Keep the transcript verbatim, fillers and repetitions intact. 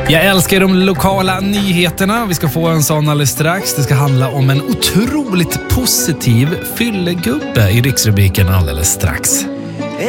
Jag älskar de lokala nyheterna. Vi ska få en sån alldeles strax. Det ska handla om en otroligt positiv fyllegubbe i riksrubriken alldeles strax.